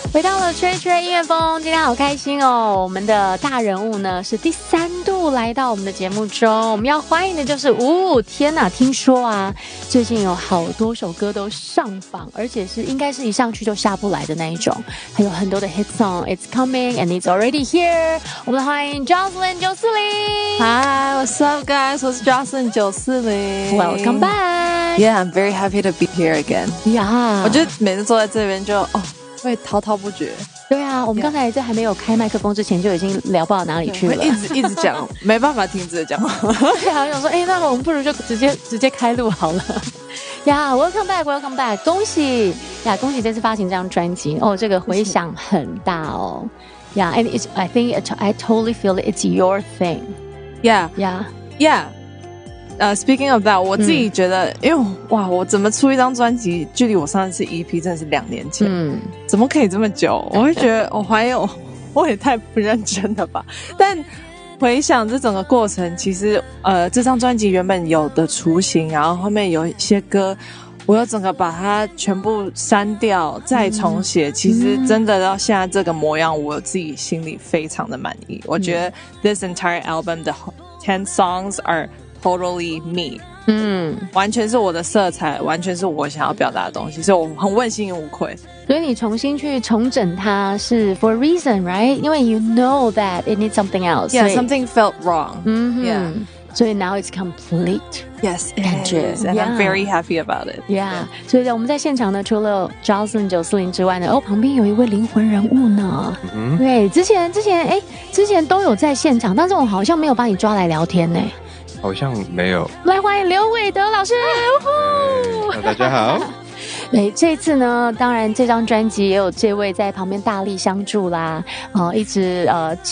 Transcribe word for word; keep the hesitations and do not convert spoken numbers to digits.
回到了吹吹音乐风，今天好开心哦！我们的大人物呢是第三度来到我们的节目中，我们要欢迎的就是哦，天哪！听说啊，最近有好多首歌都上榜，而且是应该是一上去就下不来的那一种，还有很多的 hit song。It's coming and it's already here。我们欢迎 Jocelyn 九四零。 Hi, what's up, guys? 我是 Jocelyn 九四零。 Welcome back. Yeah, I'm very happy to be here again. Yeah， 我觉得每次坐在这边就哦。会滔滔不绝。 对啊，我们刚才在还没有开麦克风之前就已经聊不到哪里去了， 一直一直讲，没办法停止的讲话。 对啊，我想说，哎，那我们不如就直接直接开录好了。呀、yeah, ，Welcome back，Welcome back， 恭喜呀， yeah, 恭喜这次发行这张专辑哦，这个回响很大哦。Yeah, and it's, I think it, I totally feel it, it's your thing. Yeah, yeah, yeah. 呃、uh, ，Speaking of that， 我自己觉得，嗯、因为哇，我怎么出一张专辑，距离我上一次 E P 真的是两年前，嗯，怎么可以这么久？我会觉得，我怀疑我我也太不认真了吧。但回想这整个过程，其实呃，这张专辑原本有的雏形，然后后面有一些歌，我又整个把它全部删掉，再重写。嗯、其实真的到现在这个模样，我自己心里非常的满意。我觉得 this entire album the ten songs are totally me， 嗯，完全是我的色彩，完全是我想要表达的东西，所以我很问心无愧。 所以你重新去重整它是 for a reason, right? 因为 you know that it needs something else. Yeah, something felt wrong. 嗯哼 yeah. 所以 now it's complete. Yes, it 感觉 is, and yeah. I'm very happy about it. Yeah. 所以我们在现场呢，除了 Jocelyn 九四零之外呢，哦，旁边有一位灵魂人物呢。嗯，对，之前之前哎，之前都有在现场，但是我好像没有把你抓来聊天呢。 好像没有。 来欢迎刘伟德老师。 哎、大家好。 对，这次呢，当然这张专辑也有这位在旁边大力相助啦，呃，一直呃